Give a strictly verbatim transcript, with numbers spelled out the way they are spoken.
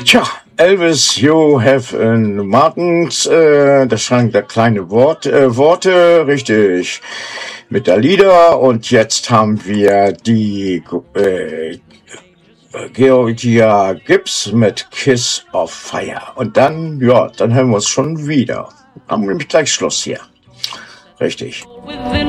Tja, Elvis, you have in Martens, äh, das schrank der kleine Wort, äh, Worte, richtig, mit der Lieder. Und jetzt haben wir die äh, Georgia Gibbs mit Kiss of Fire. Und dann, ja, dann hören wir uns schon wieder. Haben wir nämlich gleich Schluss hier. Richtig.